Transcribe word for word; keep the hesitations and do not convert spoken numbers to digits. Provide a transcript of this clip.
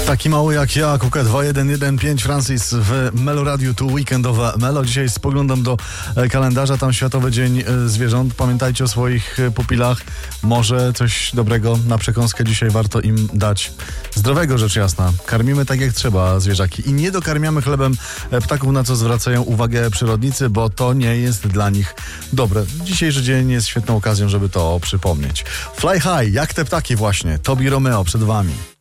Taki mały jak ja, Kuka dwa jeden jeden pięć Francis w Melo Radio, tu weekendowe Melo. Dzisiaj spoglądam do kalendarza, tam Światowy Dzień Zwierząt. Pamiętajcie o swoich pupilach. Może coś dobrego na przekąskę dzisiaj warto im dać. Zdrowego, rzecz jasna. Karmimy tak jak trzeba zwierzaki i nie dokarmiamy chlebem ptaków, na co zwracają uwagę przyrodnicy, bo to nie jest dla nich dobre. Dzisiejszy dzień jest świetną okazją, żeby to przypomnieć. Fly high, jak te ptaki właśnie. Tobi Romeo przed wami.